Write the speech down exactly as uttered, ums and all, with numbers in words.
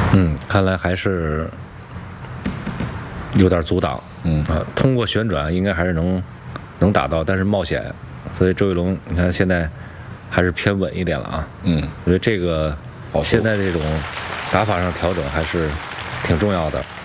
嗯，看来还是有点阻挡。 嗯啊，通过旋转应该还是能能打到，但是冒险，所以周玉龙你看现在还是偏稳一点了啊。 嗯， 我觉得这个现在这种打法上调整还是挺重要的。